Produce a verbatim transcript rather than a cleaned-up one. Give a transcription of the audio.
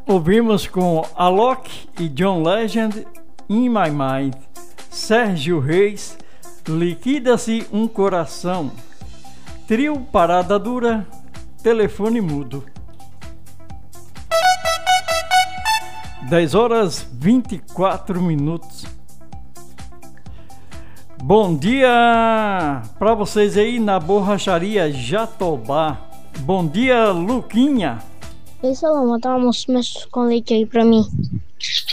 Ouvimos com Alok e John Legend, In My Mind. Sérgio Reis, Liquida-se um Coração. Trio Parada Dura, Telefone Mudo. dez horas vinte e quatro minutos. Bom dia para vocês aí na borracharia Jatobá. Bom dia, Luquinha. Ei, Salão, botar um almoço com leite aí pra mim.